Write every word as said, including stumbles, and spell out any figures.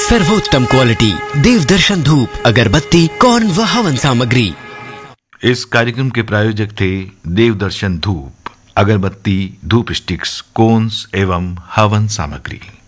सर्वोत्तम क्वालिटी देव दर्शन धूप, अगरबत्ती, कौन व हवन सामग्री। इस कार्यक्रम के प्रायोजक थे देव दर्शन धूप, अगरबत्ती, धूप स्टिक्स, कोन्स एवं हवन सामग्री।